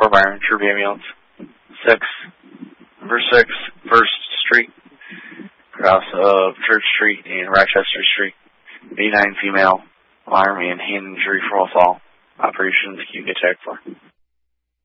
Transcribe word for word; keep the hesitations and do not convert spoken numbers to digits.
Fort Byron, Troop Ambulance. Six, number six, First Street, across of Church Street and Rochester Street. eighty-nine female, alarm and hand injury for all fall. Operations, can you get checked for?